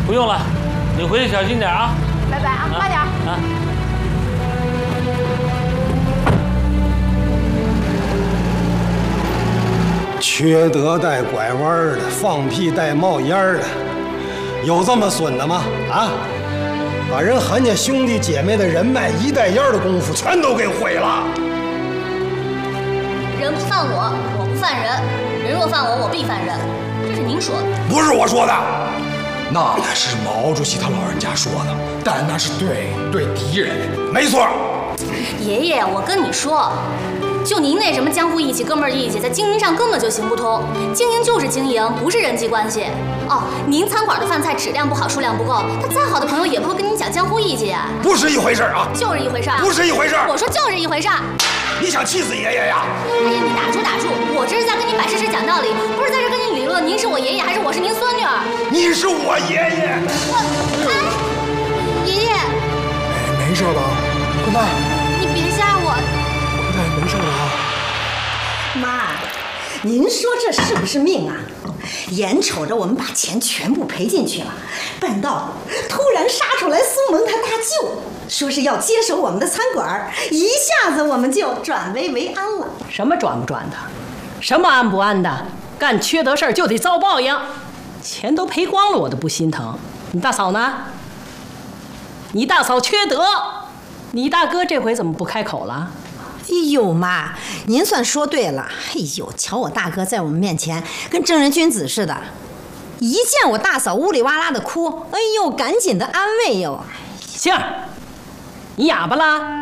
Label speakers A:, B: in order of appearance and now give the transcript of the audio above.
A: 不用了，你回去小心点啊。
B: 拜拜啊，慢点啊。
C: 缺德带拐弯的，放屁带冒烟的，有这么损的吗？啊！把人韩家兄弟姐妹的人脉一袋烟的功夫全都给毁了。
D: 人不犯我，我不犯人；人若犯我，我必犯人。这是您说的，
E: 不是我说的，那是毛主席他老人家说的，但那是对敌人，没错。
D: 爷爷，我跟你说。就您那什么江湖义气、哥们儿义气，在经营上根本就行不通。经营就是经营，不是人际关系。哦，您餐馆的饭菜质量不好，数量不够，他再好的朋友也不会跟您讲江湖义气啊。
E: 不是一回事啊，
D: 就是一回事。
E: 不是一回事。
D: 我说就是一回事。
E: 你想气死爷爷呀？
D: 哎呀，你打住！我这是在跟您摆事实、讲道理，不是在这跟您理论。您是我爷爷，还是我是您孙女儿？
E: 你是我爷爷。
D: 爷爷。
E: 哎，没事吧？滚蛋！
D: 你别吓我。
E: 没事吧？
F: 妈，您说这是不是命啊？眼瞅着我们把钱全部赔进去了，半道突然杀出来苏蒙他大舅，说是要接手我们的餐馆，一下子我们就转危为安了。
G: 什么转不转的，什么安不安的，干缺德事儿就得遭报应。钱都赔光了，我都不心疼。你大嫂呢？你大嫂缺德，你大哥这回怎么不开口了？
F: 哎呦妈，您算说对了。哎呦，瞧我大哥在我们面前跟正人君子似的，一见我大嫂呜里哇啦的哭，哎呦，赶紧的安慰哟。
G: 杏儿，你哑巴啦？